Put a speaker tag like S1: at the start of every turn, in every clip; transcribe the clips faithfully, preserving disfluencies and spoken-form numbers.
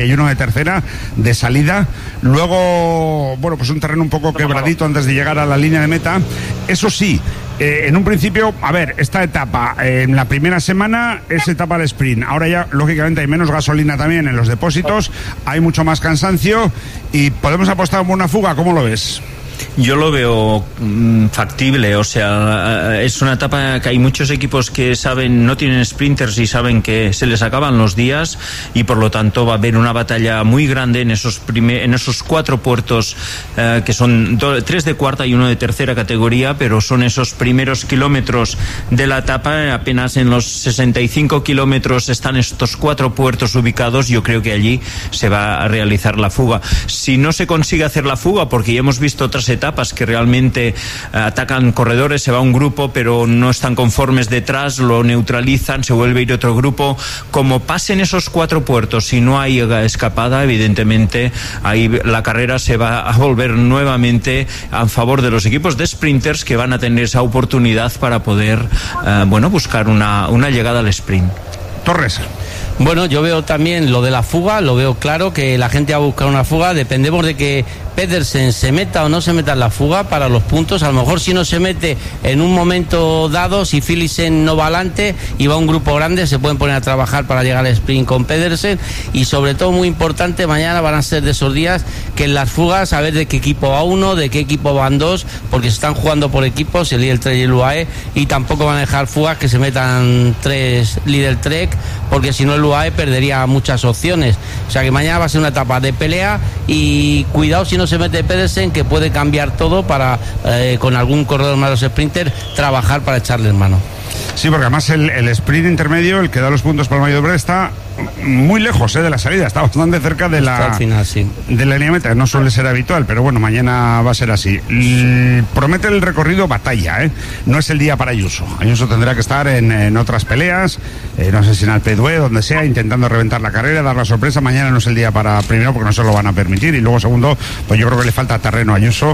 S1: Hay uno de tercera, de salida. Luego, bueno, pues un terreno un poco quebradito antes de llegar a la línea de meta. Eso sí, eh, en un principio, a ver, esta etapa, eh, en la primera semana es etapa de sprint. Ahora ya, lógicamente, hay menos gasolina también en los depósitos, hay mucho más cansancio y podemos apostar por una fuga. ¿Cómo lo ves?
S2: Yo lo veo mmm, factible, o sea, es una etapa que hay muchos equipos que saben, no tienen sprinters y saben que se les acaban los días y por lo tanto va a haber una batalla muy grande en esos primer, en esos cuatro puertos eh, que son do, tres de cuarta y uno de tercera categoría, pero son esos primeros kilómetros de la etapa, apenas en los sesenta y cinco kilómetros están estos cuatro puertos ubicados. Yo creo que allí se va a realizar la fuga. Si no se consigue hacer la fuga, porque ya hemos visto otras etapas que realmente eh, atacan corredores, se va un grupo pero no están conformes detrás, lo neutralizan, se vuelve a ir otro grupo. Como pasen esos cuatro puertos y no hay escapada, evidentemente ahí la carrera se va a volver nuevamente a favor de los equipos de sprinters, que van a tener esa oportunidad para poder eh, bueno, buscar una, una llegada al sprint.
S1: Torres.
S3: Bueno, yo veo también lo de la fuga, lo veo claro, que la gente va a buscar una fuga. Dependemos de que Pedersen se meta o no se meta en la fuga para los puntos. A lo mejor si no se mete en un momento dado, si Philipsen no va adelante y va un grupo grande, se pueden poner a trabajar para llegar al sprint con Pedersen. Y sobre todo, muy importante, mañana van a ser de esos días que en las fugas, a ver de qué equipo va uno, de qué equipo van dos, porque se están jugando por equipos, el Lidl Trek y el U A E, y tampoco van a dejar fugas que se metan tres Lidl Trek, porque si no el U A E perdería muchas opciones. O sea que mañana va a ser una etapa de pelea y cuidado si no se mete Pedersen, que puede cambiar todo para, eh, con algún corredor más de los sprinters, trabajar para echarle mano.
S1: Sí, porque además el, el sprint intermedio, el que da los puntos para el Mayo de Brest, está muy lejos eh, de la salida, está bastante cerca de la,
S3: al final, sí.
S1: de la línea meta. No suele ser habitual, pero bueno, mañana va a ser así. L- promete el recorrido batalla, ¿eh? No es el día para Ayuso. Ayuso tendrá que estar en, en otras peleas, eh, no sé si en Alpe d'Huez, donde sea, intentando reventar la carrera, dar la sorpresa. Mañana no es el día para, primero, porque no se lo van a permitir, y luego, segundo, pues yo creo que le falta terreno a Ayuso.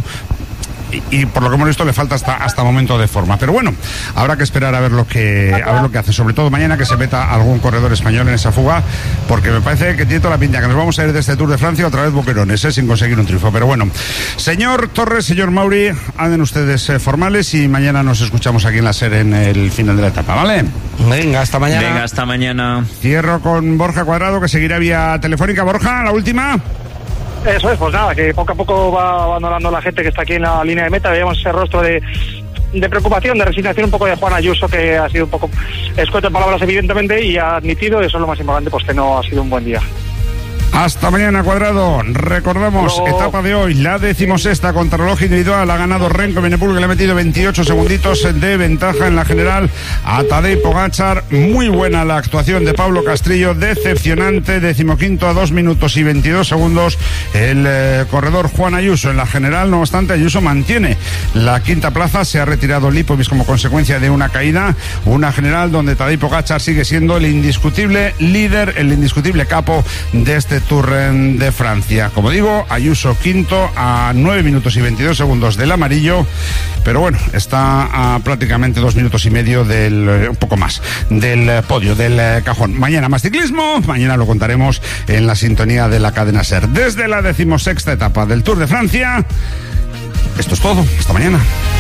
S1: Y, y por lo que hemos visto le falta hasta hasta momento de forma, pero bueno, habrá que esperar a ver lo que a ver lo que hace, sobre todo mañana, que se meta algún corredor español en esa fuga, porque me parece que tiene toda la pinta que nos vamos a ir de este Tour de Francia otra vez boquerones, ¿eh? Sin conseguir un triunfo. Pero bueno, señor Torres, señor Mauri, anden ustedes eh, formales y mañana nos escuchamos aquí en la SER en el final de la etapa, ¿vale?
S3: Venga, hasta mañana.
S2: Venga, hasta mañana.
S1: Cierro con Borja Cuadrado, que seguirá vía telefónica. Borja, la última.
S4: Eso es, pues nada, que poco a poco va abandonando la gente que está aquí en la línea de meta. Veíamos ese rostro de, de preocupación, de resignación un poco de Juan Ayuso, que ha sido un poco escueto en palabras evidentemente, y ha admitido, eso es lo más importante, pues que no ha sido un buen día.
S1: Hasta mañana, Cuadrado. Recordamos, Luego... etapa de hoy, la decimosexta, contrarreloj individual. Ha ganado Renko Benepul, que le ha metido veintiocho segunditos de ventaja en la general a Tadej Pogačar. Muy buena la actuación de Pablo Castrillo, decepcionante. Decimoquinto a dos minutos y veintidós segundos el eh, corredor Juan Ayuso en la general. No obstante, Ayuso mantiene la quinta plaza. Se ha retirado Lipovic como consecuencia de una caída. Una general donde Tadej Pogačar sigue siendo el indiscutible líder, el indiscutible capo de este Tour de Francia. Como digo, Ayuso quinto a nueve minutos y veintidós segundos del amarillo, pero bueno, está a prácticamente dos minutos y medio del, un poco más, del podio, del cajón. Mañana más ciclismo, mañana lo contaremos en la sintonía de la cadena SER. Desde la decimosexta etapa del Tour de Francia, esto es todo. Hasta mañana.